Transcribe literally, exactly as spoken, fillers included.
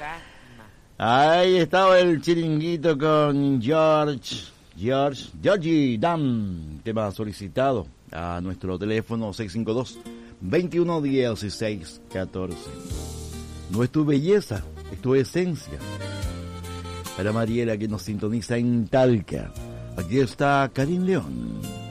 lástima. Ahí estaba el chiringuito con George, George, Georgie Dan, tema solicitado a nuestro teléfono seis cinco dos, veintiuno dieciséis catorce. No es tu belleza, es tu esencia. Para Mariela que nos sintoniza en Talca, aquí está Karin León.